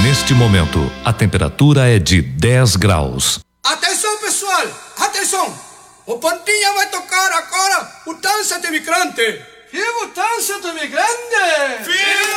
Neste momento, a temperatura é de 10 graus. Atenção, pessoal! Atenção! O Pontinha vai tocar agora o Dança de Migrante. Viva o Dança do Migrante! Viva!